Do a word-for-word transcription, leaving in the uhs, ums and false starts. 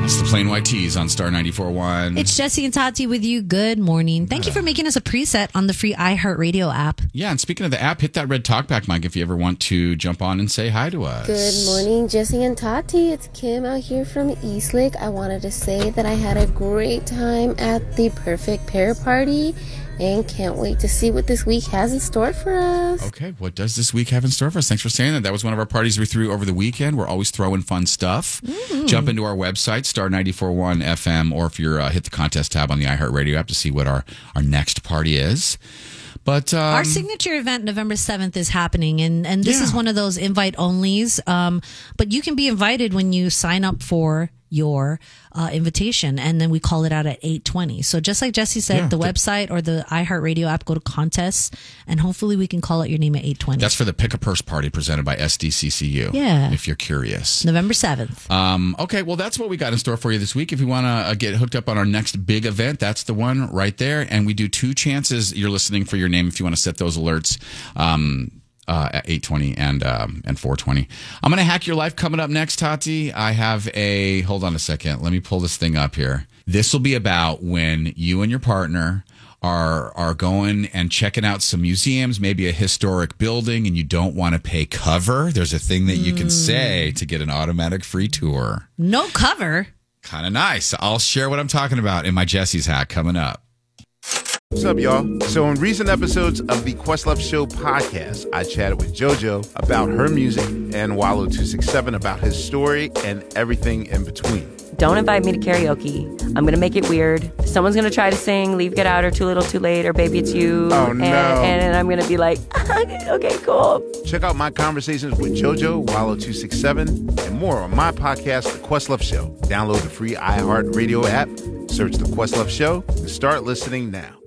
It's the Plain White Tees on Star ninety-four point one. It's Jesse and Tati with you. Good morning. Thank you for making us a preset on the free iHeartRadio app. Yeah, and speaking of the app, hit that red talkback mic if you ever want to jump on and say hi to us. Good morning, Jesse and Tati. It's Kim out here from Eastlake. I wanted to say that I had a great time at the Perfect Pair Party and can't wait to see what this week has in store for us. Okay, what does this week have in store for us? Thanks for saying that. That was one of our parties we threw over the weekend. We're always throwing fun stuff. Mm-hmm. Jump into our website, star ninety-four point one F M, or if you're uh, hit the contest tab on the iHeartRadio app to see what our, our next party is. But um, our signature event, November seventh, is happening, and, and this yeah. is one of those invite-onlys. Um, but you can be invited when you sign up for your uh, invitation, and then we call it out at eight twenty. So just like Jesse said, yeah, the, the website or the iHeartRadio app, go to contests, and hopefully we can call out your name at eight twenty. That's for the Pick a Purse party presented by S D C C U. Yeah. If you're curious. November seventh. Um, okay, well, that's what we got in store for you this week. If you want to uh, get hooked up on our next big event, that's the one right there. And we do two chances. You're listening for your name if you want to set those alerts. Um, Uh, at eight twenty and um, and four twenty. I'm going to hack your life coming up next, Tati. I have a, hold on a second. Let me pull this thing up here. This will be about when you and your partner are are going and checking out some museums, maybe a historic building, and you don't want to pay cover. There's a thing that you can Mm. say to get an automatic free tour. No cover. Kind of nice. I'll share what I'm talking about in my Jesse's hack coming up. What's up, y'all? So in recent episodes of the Questlove Show podcast, I chatted with JoJo about her music and Wallow two sixty-seven about his story and everything in between. Don't invite me to karaoke. I'm going to make it weird. Someone's going to try to sing Leave, Get Out, or Too Little, Too Late, or Baby It's You. Oh, no. And, and I'm going to be like, okay, cool. Check out my conversations with JoJo, Wallow two sixty-seven, and more on my podcast, The Questlove Show. Download the free iHeartRadio app, search The Questlove Show, and start listening now.